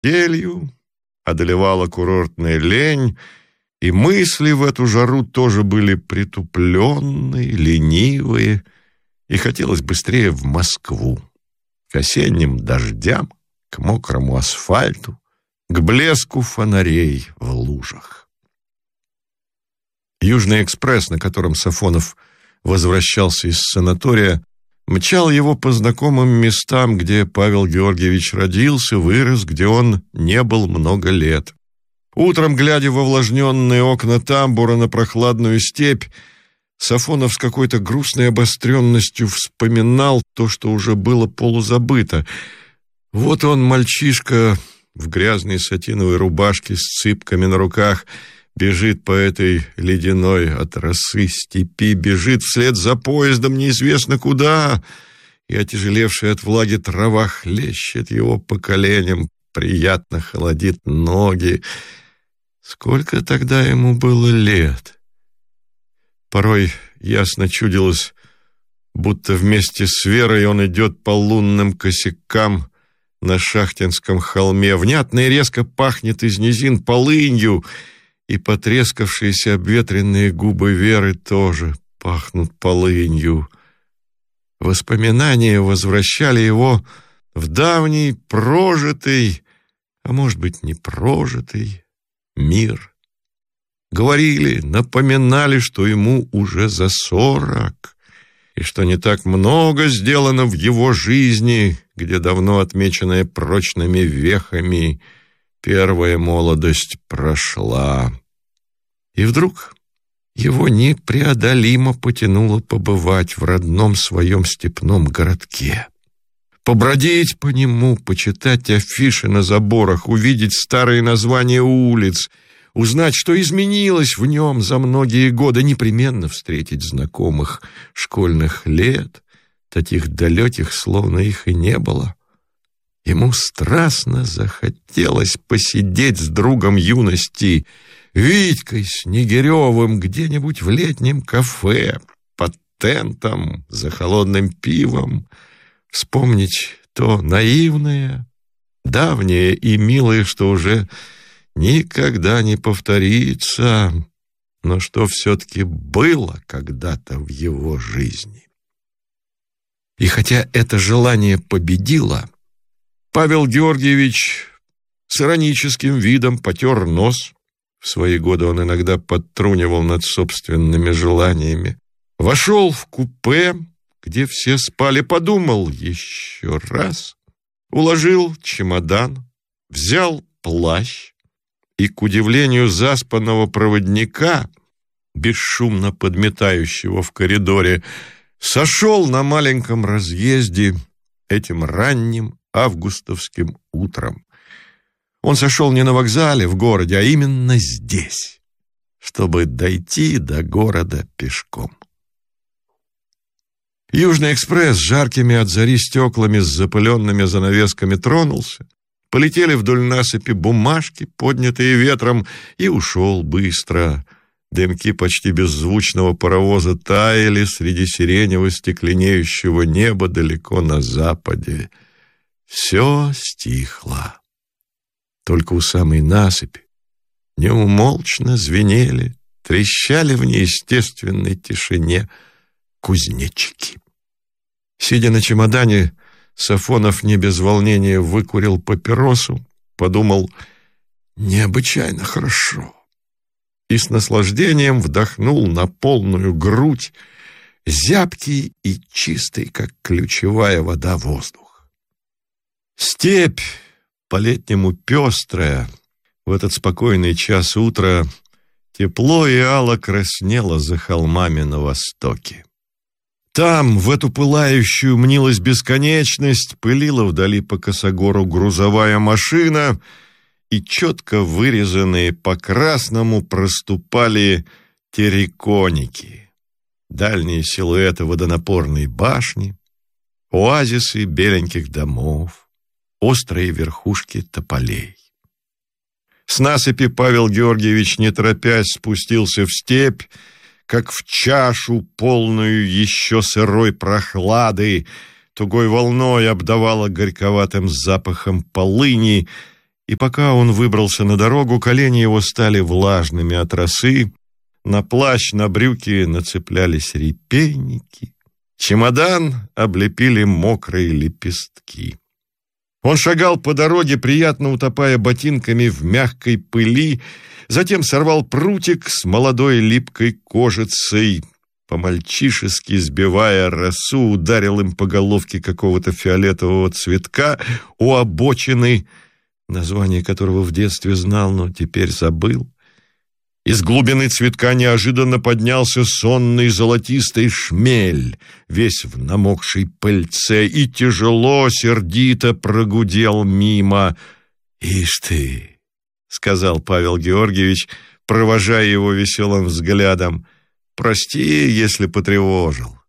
постелью, одолевала курортная лень, и мысли в эту жару тоже были притупленные, ленивые, и хотелось быстрее в Москву, к осенним дождям, к мокрому асфальту, к блеску фонарей в лужах. Южный экспресс, на котором Сафонов возвращался из санатория, мчал его по знакомым местам, где Павел Георгиевич родился, вырос, где он не был много лет. Утром, глядя в увлажненные окна тамбура на прохладную степь, Сафонов с какой-то грустной обостренностью вспоминал то, что уже было полузабыто. Вот он, мальчишка в грязной сатиновой рубашке с цыпками на руках, бежит по этой ледяной от росы степи, бежит вслед за поездом неизвестно куда, и отяжелевшая от влаги трава хлещет его по коленям, приятно холодит ноги. Сколько тогда ему было лет? Порой ясно чудилось, будто вместе с Верой он идет по лунным косякам на Шахтинском холме. Внятно и резко пахнет из низин полынью, и потрескавшиеся обветренные губы Веры тоже пахнут полынью. Воспоминания возвращали его в давний прожитый, а может быть, не прожитый мир. Говорили, напоминали, что ему уже за 40, и что не так много сделано в его жизни, где давно отмеченная прочными вехами первая молодость прошла. И вдруг его непреодолимо потянуло побывать в родном своем степном городке. Побродить по нему, почитать афиши на заборах, увидеть старые названия улиц, узнать, что изменилось в нем за многие годы, непременно встретить знакомых школьных лет, таких далеких, словно их и не было. Ему страстно захотелось посидеть с другом юности, Витькой Снегиревым, где-нибудь в летнем кафе, под тентом, за холодным пивом, вспомнить то наивное, давнее и милое, что уже никогда не повторится, но что все-таки было когда-то в его жизни. И хотя это желание победило, Павел Георгиевич с ироническим видом потер нос. В свои годы он иногда подтрунивал над собственными желаниями. Вошел в купе, где все спали, подумал еще раз, уложил чемодан, взял плащ и, к удивлению заспанного проводника, бесшумно подметающего в коридоре, сошел на маленьком разъезде этим ранним августовским утром. Он сошел не на вокзале в городе, а именно здесь, чтобы дойти до города пешком. Южный экспресс с жаркими от зари стеклами с запыленными занавесками тронулся, полетели вдоль насыпи бумажки, поднятые ветром, и ушел быстро. Дымки почти беззвучного паровоза таяли среди сиренево-стекленеющего неба далеко на западе. Все стихло. Только у самой насыпи неумолчно звенели, трещали в неестественной тишине кузнечики. Сидя на чемодане, Сафонов не без волнения выкурил папиросу, подумал: необычайно хорошо, и с наслаждением вдохнул на полную грудь зябкий и чистый, как ключевая вода, воздух. Степь, по-летнему пестрая, в этот спокойный час утра тепло и ало краснело за холмами на востоке. Там, в эту пылающую мнилась бесконечность, пылила вдали по косогору грузовая машина, и четко вырезанные по красному проступали терриконики, дальние силуэты водонапорной башни, оазисы беленьких домов, острые верхушки тополей. С насыпи Павел Георгиевич, не торопясь, спустился в степь, как в чашу, полную еще сырой прохлады, тугой волной обдавало горьковатым запахом полыни, И пока он выбрался на дорогу, колени его стали влажными от росы, на плащ, на брюки нацеплялись репейники, чемодан облепили мокрые лепестки. Он шагал по дороге, приятно утопая ботинками в мягкой пыли, затем сорвал прутик с молодой липкой кожицей, по-мальчишески сбивая росу, ударил им по головке какого-то фиолетового цветка у обочины, название которого в детстве знал, но теперь забыл. Из глубины цветка неожиданно поднялся сонный золотистый шмель, весь в намокшей пыльце, и тяжело, сердито прогудел мимо. «Ишь ты!» — сказал Павел Георгиевич, провожая его веселым взглядом. «Прости, если потревожил».